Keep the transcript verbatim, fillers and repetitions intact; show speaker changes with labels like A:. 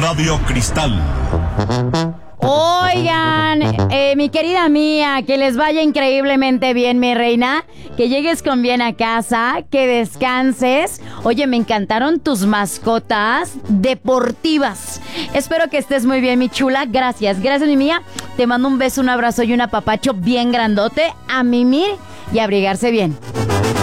A: Radio Cristal.
B: Oigan, eh, mi querida mía, que les vaya increíblemente bien, mi reina. Que llegues con bien a casa, que descanses. Oye, me encantaron tus mascotas deportivas. Espero que estés muy bien, mi chula. Gracias, gracias, mi mía. Te mando un beso, un abrazo y un apapacho bien grandote. A mimir y abrigarse bien.